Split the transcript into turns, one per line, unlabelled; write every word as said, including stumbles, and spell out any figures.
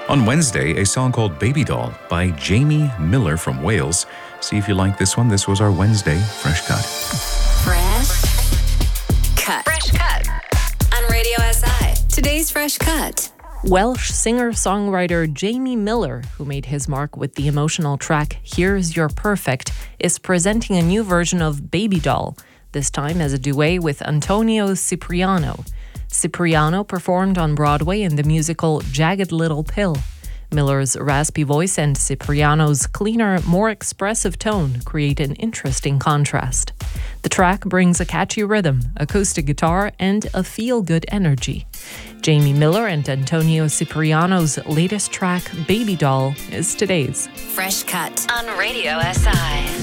On Wednesday, a song called Baby Doll by Jamie Miller from Wales. See if you like this one. This was our Wednesday Fresh Cut.
Fresh Cut. Fresh Cut on Radio S I. Today's Fresh Cut.
Welsh singer-songwriter Jamie Miller, who made his mark with the emotional track Here's Your Perfect, is presenting a new version of Baby Doll, this time as a duet with Antonio Cipriano. Cipriano performed on Broadway in the musical Jagged Little Pill. Miller's raspy voice and Cipriano's cleaner, more expressive tone create an interesting contrast. The track brings a catchy rhythm, acoustic guitar, and a feel-good energy. Jamie Miller and Antonio Cipriano's latest track, Baby Doll, is today's
Fresh Cut on Radio S I.